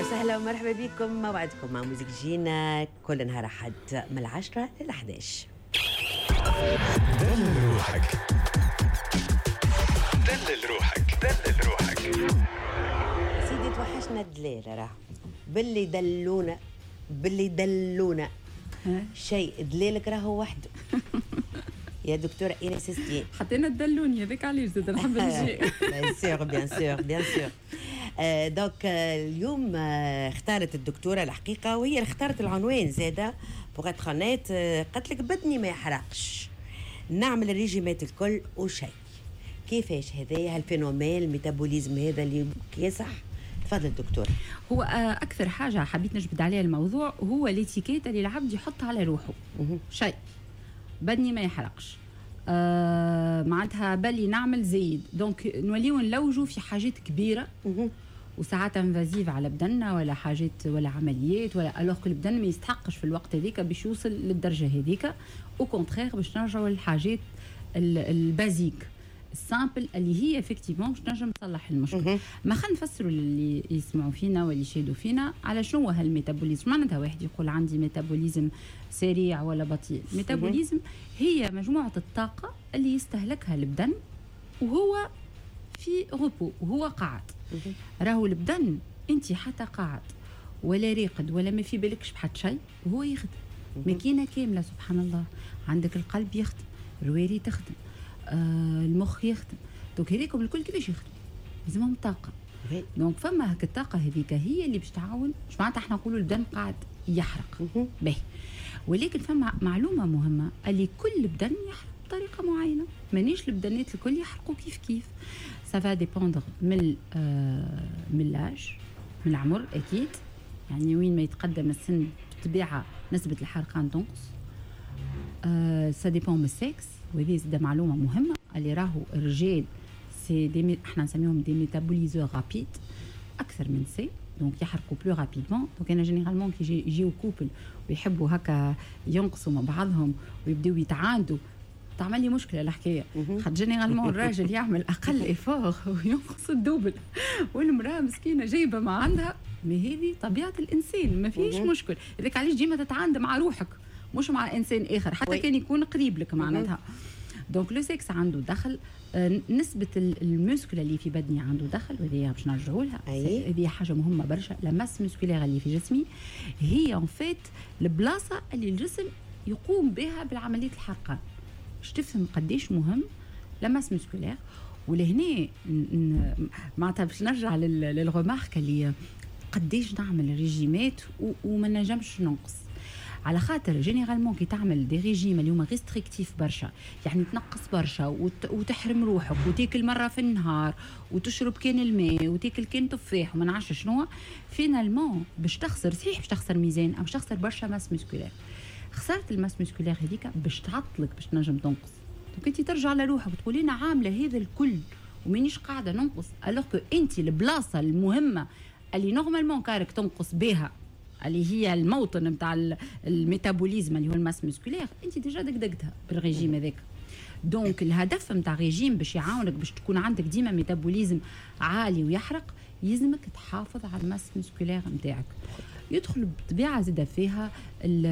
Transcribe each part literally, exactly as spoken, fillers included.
وسهلا ومرحبا بكم. موعدكم مع موزيك جينا كل نهار أحد من العشرة للأحداش. دلل روحك دلل روحك دلل روحك سيدي توحشنا الدليل راه باللي دلونا باللي دلونا شيء دليلك راهو وحده يا دكتورة إيناس ستين. حطينا الدلوني هذاك علاش زاد نحب نجي. بيان سور بيان سور بيان سور. دوك اليوم اختارت الدكتورة الحقيقة وهي اللي اختارت العنوان زادة بوغ اتر اونيت. قالت لك بدني ما يحرقش نعمل الريجيمات الكل وشيء. كيفاش هذايا هالفينومين الميتابوليزم هذا اللي يصح؟ تفضل دكتور. هو اكثر حاجه حبيت نجبد عليها الموضوع هو الاتيكيت اللي العبد يحطها على روحه. شيء بدني ما يحرقش آه معناتها بالي نعمل زايد دونك نوليو نلوجوا في حاجات كبيره وساعات انفازيف على بدننا ولا حاجات ولا عمليات ولا الوغ كو البدن ما يستحقش في الوقت هذيك باش يوصل للدرجه هذيك. او كونترير باش نرجعوا للحاجات البازيك السامبل اللي هي افكتيفون باش نجم تصلح المشكل. ما خلينا نفسروا اللي يسمعوا فينا واللي يشاهدوا فينا على شنو هو هالميتابوليزم. معناتها واحد يقول عندي ميتابوليزم سريع ولا بطيء. ميتابوليزم هي مجموعه الطاقه اللي يستهلكها البدن وهو في غبو وهو قاعد. راهو البدن انت حتى قاعد ولا راقد ولا ما في بالكش بحد شيء وهو يخدم ماكينه كامله سبحان الله. عندك القلب يخدم، الرواري تخدم، آه المخ يخدم، دونك هذيكم الكل كيفاش يخدم؟ لازمهم طاقه. دونك فما هك الطاقه هذيك هي اللي باش تعاون. مش معناتها احنا نقولوا البدن قاعد يحرق باهي، ولكن فما معلومه مهمه اللي كل بدن يحرق بطريقه معينه. مانيش البدنات الكل يحرقوا كيف كيف. سافا ديبوندر من آه من لاج من العمر اكيد. يعني وين ما يتقدم السن بالطبيعه نسبه الحرقان تنقص. آه سا ديبون من السكس وهذه زاد معلومه مهمه اللي راهو الرجال سي دي احنا نسميهم دي ميتابوليزور رابيد اكثر من سي دونك يحرقوا بلو رابيدمون. دونك انا جينيرالمون كي يجيو كوبل ويحبوا هكا ينقصوا مع بعضهم ويبداو يتعاندوا تعمل لي مشكله الحكايه. خاطر جينيرالمون الراجل يعمل اقل ايفور وينقص الدوبل والمراه مسكينه جايبه ما عندها. ما هذه طبيعه الانسان ما فيش مشكل. هذاك علاش ديما تتعاند مع روحك مش مع انسان اخر حتى وي. كان يكون قريب لك معناتها. دونك لو سكس عنده دخل. آه نسبه المسكله اللي في بدني عنده دخل وهذه باش نرجعوا لها. هذه حاجه مهمه برشا. لا ماس مسكولير اللي في جسمي هي ان فيت البلاصه اللي الجسم يقوم بها بالعمليه الحرقان. باش تفهم قديش مهم لا ماس مسكولير. ولهنا معناتها باش نرجع للغمارك اللي قديش نعمل ريجيمات وما نجمش ننقص. على خاطر جينيرالمون كي تعمل دي ريجيم اللي هما ريستريكتيف برشا يعني تنقص برشا وت... وتحرم روحك وتاكل مره في النهار وتشرب كان الماء وتاكل كان تفاح وما نعرفش شنو. فينالمون باش تخسر صحيح باش تخسر ميزان او باش تخسر برشا ماس مسكولير. خسرت الماس مسكولير هذيك باش تعطلك باش تنجم تنقص. دونك انت ترجع لروحك وتقولي انا عامله هذا الكل ومانيش قاعده ننقص الوغ كو انت البلاصه المهمه اللي نورمالمون كارك تنقص بها اللي هي الموطن نتاع الميتابوليزم اللي هو الماس مسكولير انت ديجا دقدقتها بالريجيم هذاك. دونك الهدف نتاع الريجيم باش يعاونك باش تكون عندك ديما ميتابوليزم عالي ويحرق يلزمك تحافظ على الماس مسكولير نتاعك. يدخل بالطبيعه زاده فيها ال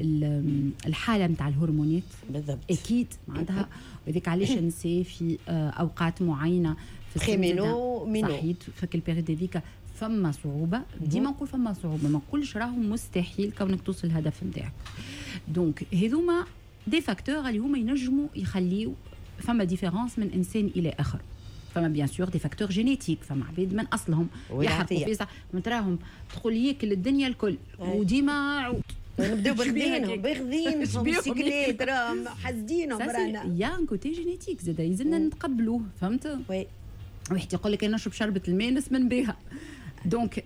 ال الحاله نتاع الهرمونات بالضبط اكيد معناتها. وذيك علاش نسي في اوقات معينه في خيمينو مينو صحيح فك البيريود هذيك فما صعوبه. ديما نقول فما صعوبه ما نقولش راهو مستحيل كونك توصل الهدف نتاعك. دونك هذوما دي فاكتور اللي هما ينجموا يخليو فما ديفيرونس من انسان الى اخر. فما بيان سور دي فاكتور جينيتيك. فما عباد من اصلهم يحرقوا في ما تراهم تدخل ياكل الدنيا الكل وديما عود نبداو بغذينهم بغذينهم بسيكليت راهم حاسدينهم رانا يا ان كوتي جينيتيك زاد يلزمنا نتقبلوه. فهمت؟ وي واحد يقول لك انا نشرب شربة الماء نسمن بها. دونك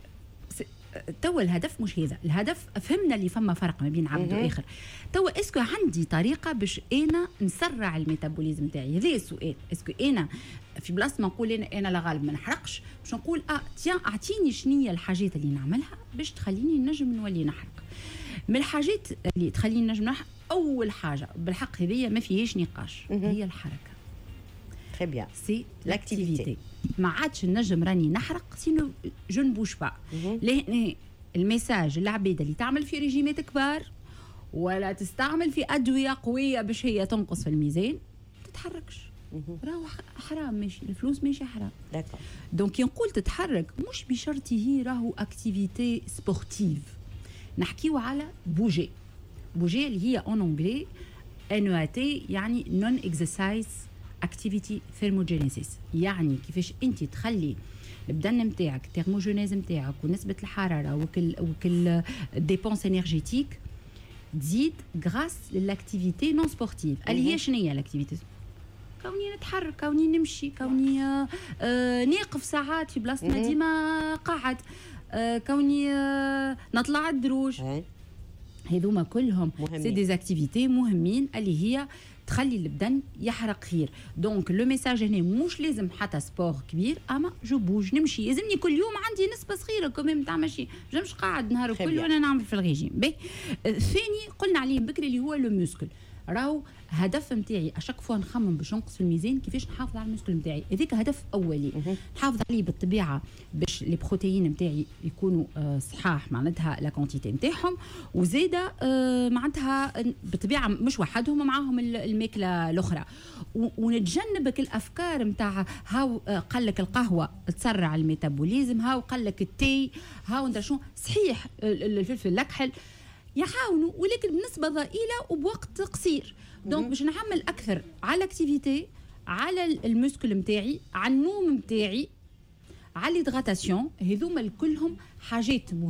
توا الهدف مش هذا. الهدف فهمنا اللي فما فرق ما بين عبد واخر. توا اسكو عندي طريقه باش انا نسرع الميتابوليزم تاعي؟ هذا السؤال. اسكو انا في بلاصه ما نقول انا انا لا غالب ما نحرقش باش نقول اه تيان اعطيني شنية الحاجات اللي نعملها باش تخليني نجم نولي نحرق. من الحاجات اللي تخليني نجم نحرق اول حاجه بالحق هذه ما فيهاش نقاش هي الحركه. تري بيان سي لاكتيفيتي. ما عادش نجم راني نحرق سينو جو نبوش با. لهنا الميساج العبيده اللي تعمل في ريجيمات كبار ولا تستعمل في ادويه قويه باش هي تنقص في الميزان تتحركش. راهو حرام ماشي الفلوس ماشي حرام. داكور. دونك كي نقول تتحرك مش بشرط هي راهو اكتيفيتي سبورتيف. نحكيو على بوجي. بوجي اللي هي اون انجلي ان او تي يعني نون اكسرسايز اكتيفيتي ثيرموجينيسيس. يعني كيفاش انت تخلي البدن نتاعك الثيرموجينيز نتاعك ونسبه الحراره وكل وكل ديبونس انرجيتيك تزيد غراس للاكتيفيتي نون سبورتيف. اللي هي شنو هي الاكتيفيتي؟ كوني نتحرك، كوني نمشي، كوني آه آه نقف ساعات في بلاصتنا ديما قاعد، آه كوني آه نطلع الدروج. هذوما كلهم سي دي اكتيفيتي مهمين اللي هي تخلي البدن يحرق خير. دونك لو ميساج هنا مش لازم حتى سبور كبير، اما جو بوج نمشي، يلزمني كل يوم عندي نسبه صغيره كمان تاع مشي، مش قاعد نهار الكل وانا نعمل في الريجيم. باهي الثاني قلنا عليه بكري اللي هو لو موسكل. راهو هدف نتاعي اشاك فوا نخمم باش نقص في الميزان كيفاش نحافظ على المسكل نتاعي، هذيك هدف اولي. نحافظ عليه بالطبيعه باش لي بروتيين نتاعي يكونوا صحاح معناتها لا كونتيتي نتاعهم، وزاده معناتها بالطبيعه مش وحدهم معاهم الماكله الاخرى، ونتجنب الافكار نتاع هاو قال لك القهوه تسرع الميتابوليزم، هاو قال لك التي، هاو ندري شنو. صحيح الفلفل الاكحل يعاونوا ولكن بنسبه ضئيله وبوقت قصير. دونك باش نعمل اكثر على الاكتيفيتي، على المسكل نتاعي، على النوم نتاعي، على الهيدراتاسيون، هذوما كلهم حاجات